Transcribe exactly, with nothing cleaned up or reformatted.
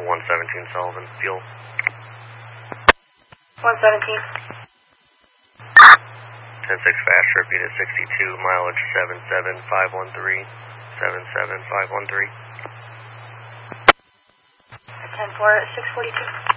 one seventeen Sullivan, fuel. one seventeen. ten six fast, repeat at sixty-two, mileage seven seven five one three, seven seven five one three. ten four, six forty-two.